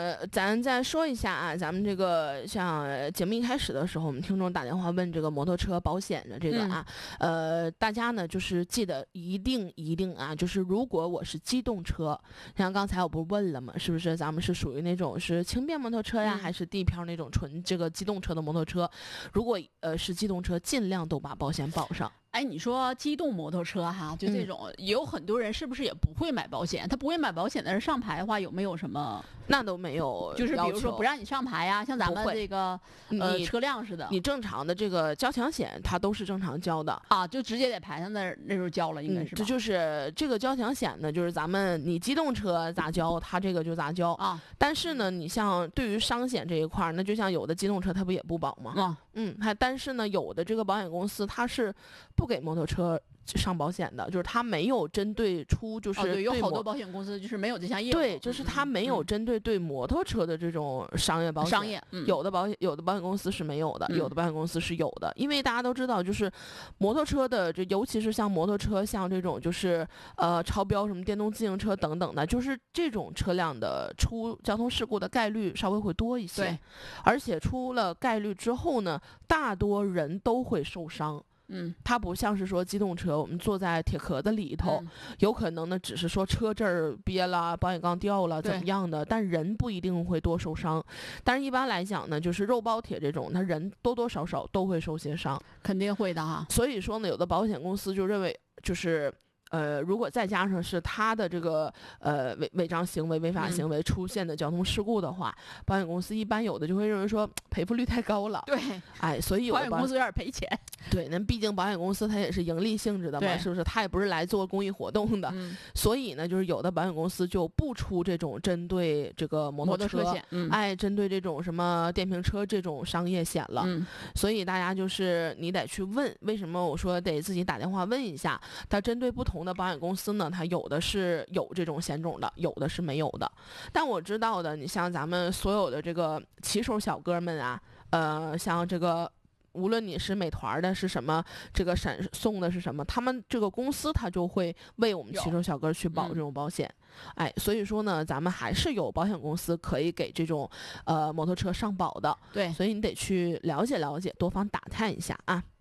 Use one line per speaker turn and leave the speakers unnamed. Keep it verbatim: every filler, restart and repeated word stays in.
呃，咱再说一下啊，咱们这个像节目一开始的时候，我们听众打电话问这个摩托车保险的这个啊，嗯、呃，大家呢就是记得一定一定啊，就是如果我是机动车，像刚才我不是问了吗？是不是咱们是属于那种是轻便摩托车呀，嗯、还是地漂那种纯这个机动车的摩托车？如果呃是机动车，尽量都把保险保上。
哎，你说机动摩托车哈，就这种、嗯、有很多人是不是也不会买保险？他不会买保险的人上牌的话，有没有什么？
那都没有，
就是比如说不让你上牌呀、啊，像咱们这个呃车辆似的。
你正常的这个交强险，它都是正常交的
啊，就直接在牌上那那时候交了，应该是吧、
嗯。这就是这个交强险呢，就是咱们你机动车咋交，它这个就咋交
啊。
但是呢，你像对于伤险这一块，那就像有的机动车它不也不保吗？
啊，
嗯，还但是呢，有的这个保险公司它是不给摩托车上保险的，就是它没有针对出就是对、
哦、对，有好多保险公司就是没有这项业务，
对，就是它没有针对对摩托车的这种商业保险，
商业、嗯、
有的保险有的保险公司是没有的、
嗯，
有的保险公司是有的，因为大家都知道，就是摩托车的这尤其是像摩托车，像这种就是呃超标什么电动自行车等等的，就是这种车辆的出交通事故的概率稍微会多一些，
对，
而且出了概率之后呢，大多人都会受伤。
嗯，
它不像是说机动车，我们坐在铁壳子里头，嗯、有可能呢只是说车这儿憋了，保险杠掉了怎么样的，但人不一定会多受伤。但是一般来讲呢，就是肉包铁这种，他人多多少少都会受些伤，
肯定会的哈。
所以说呢，有的保险公司就认为就是。呃，如果再加上是他的这个呃违违章行为、违法行为出现的交通事故的话，嗯、保险公司一般有的就会认为说赔付率太高了。
对，
哎，所以有
保险公司有点赔钱。
对，那毕竟保险公司它也是盈利性质的嘛，是不是？它也不是来做公益活动的，
嗯、
所以呢，就是有的保险公司就不出这种针对这个摩托车，
摩托车险嗯、
哎，针对这种什么电瓶车这种商业险了。
嗯、
所以大家就是你得去问，为什么我说得自己打电话问一下，它针对不同的保险公司呢，它有的是有这种险种的，有的是没有的。但我知道的，你像咱们所有的这个骑手小哥们啊，呃，像这个无论你是美团的是什么，这个闪送的是什么，他们这个公司他就会为我们骑手小哥去保这种保险。嗯、哎，所以说呢，咱们还是有保险公司可以给这种呃摩托车上保的。
对，
所以你得去了解了解，多方打探一下啊。